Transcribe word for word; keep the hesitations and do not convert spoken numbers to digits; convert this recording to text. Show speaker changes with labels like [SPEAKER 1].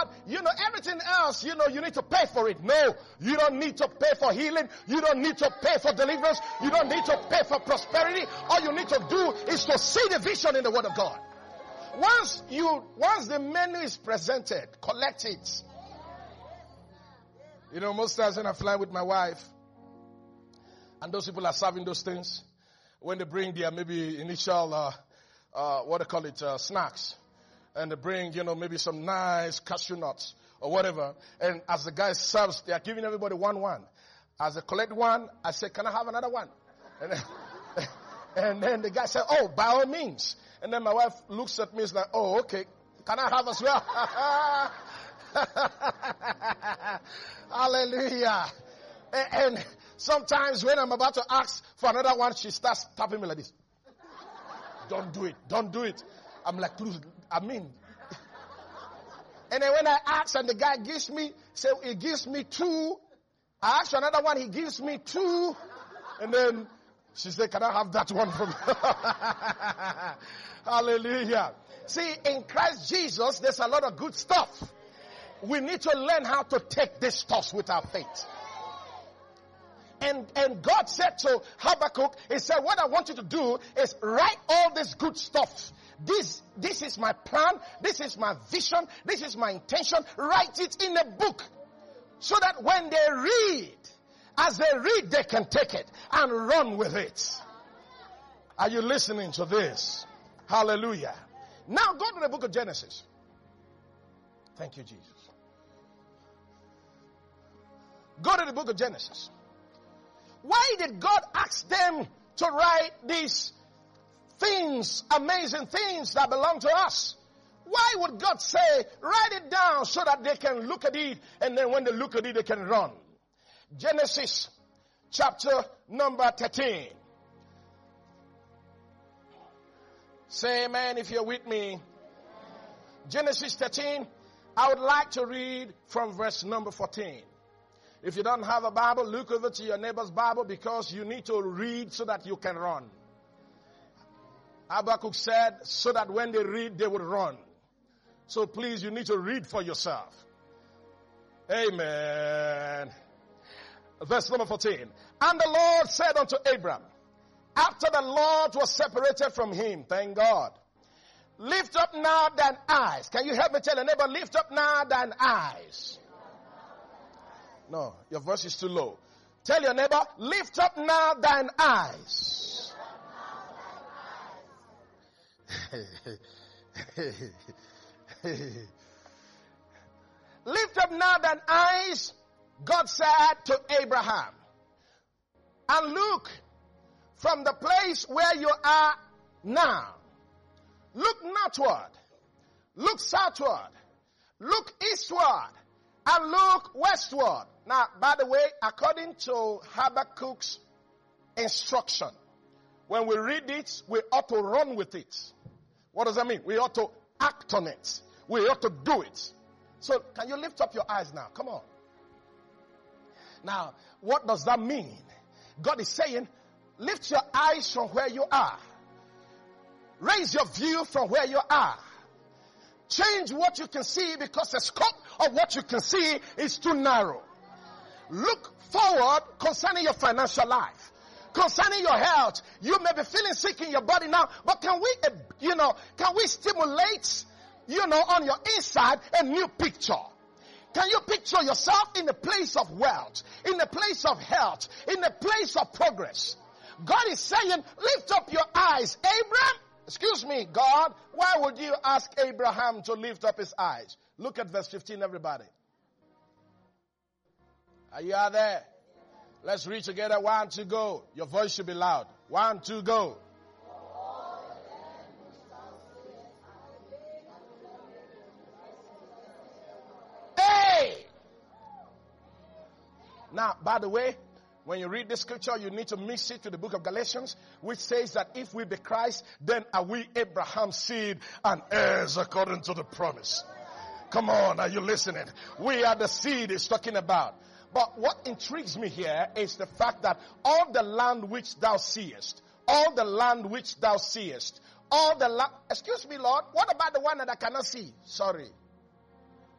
[SPEAKER 1] God, you know, everything else, you know, you need to pay for it. No, you don't need to pay for healing. You don't need to pay for deliverance. You don't need to pay for prosperity. All you need to do is to see the vision in the Word of God. Once you, once the menu is presented, collect it. You know, most times when I fly with my wife, and those people are serving those things, when they bring their maybe initial, uh, uh, what they call it, uh, snacks, and they bring, you know, maybe some nice cashew nuts or whatever, and as the guy serves, they are giving everybody one one. As I collect one, I say, can I have another one? And then, and then the guy said, oh, by all means. And then my wife looks at me, is like, oh, okay, can I have as well? Hallelujah. And, and sometimes when I'm about to ask for another one, she starts tapping me like this. Don't do it. Don't do it. I'm like, please, I mean. And then when I ask and the guy gives me, so he gives me two. I ask for another one, he gives me two. And then she said, can I have that one from you? Hallelujah. See, in Christ Jesus, there's a lot of good stuff. We need to learn how to take this stuff with our faith. And, and God said to Habakkuk, he said, what I want you to do is write all this good stuff. This, this is my plan. This is my vision. This is my intention. Write it in a book so that when they read, as they read, they can take it and run with it. Are you listening to this? Hallelujah. Now go to the book of Genesis. Thank you, Jesus. Go to the book of Genesis. Why did God ask them to write these things, amazing things that belong to us? Why would God say, write it down so that they can look at it, and then when they look at it, they can run? Genesis chapter number thirteen. Say amen if you're with me. Genesis thirteen. I would like to read from verse number fourteen. If you don't have a Bible, look over to your neighbor's Bible, because you need to read so that you can run. Habakkuk said, so that when they read, they would run. So please, you need to read for yourself. Amen. Verse number fourteen. And the Lord said unto Abram, after the Lord was separated from him, thank God, lift up now thine eyes. Can you help me tell a neighbor, lift up now thine eyes. No, your voice is too low. Tell your neighbor, lift up now thine eyes. Lift up now thine eyes, God said to Abraham, and look from the place where you are now. Look northward, look southward, look eastward, and look westward. Now, by the way, according to Habakkuk's instruction, when we read it, we ought to run with it. What does that mean? We ought to act on it. We ought to do it. So, can you lift up your eyes now? Come on. Now, what does that mean? God is saying, lift your eyes from where you are. Raise your view from where you are. Change what you can see, because the scope of what you can see is too narrow. Look forward concerning your financial life, concerning your health. You may be feeling sick in your body now, but can we, you know, can we stimulate, you know, on your inside a new picture? Can you picture yourself in a place of wealth, in a place of health, in a place of progress? God is saying, lift up your eyes. Abraham, excuse me, God, why would you ask Abraham to lift up his eyes? Look at verse fifteen, everybody. Are you out there? Let's read together. One, two, go. Your voice should be loud. One, two, go. Hey! Now, by the way, when you read this scripture, you need to mix it to the book of Galatians, which says that if we be Christ, then are we Abraham's seed and heirs according to the promise. Come on, are you listening? We are the seed he's talking about. But what intrigues me here is the fact that all the land which thou seest, all the land which thou seest, all the land, excuse me, Lord, what about the one that I cannot see? Sorry.